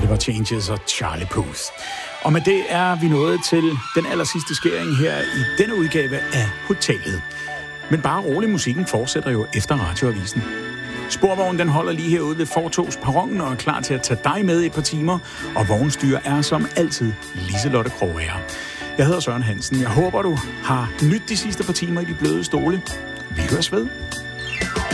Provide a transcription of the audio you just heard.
Never Changes og Charlie Puth. Og med det er vi nået til den allersidste skæring her i denne udgave af Hotellet. Men bare rolig, musikken fortsætter jo efter radioavisen. Sporvognen den holder lige herude ved fortogsperronen og er klar til at tage dig med i et par timer, og vognstyr er som altid Liselotte Krogager. Jeg hedder Søren Hansen. Jeg håber, du har nydt de sidste par timer i de bløde stole. Vi høres ved.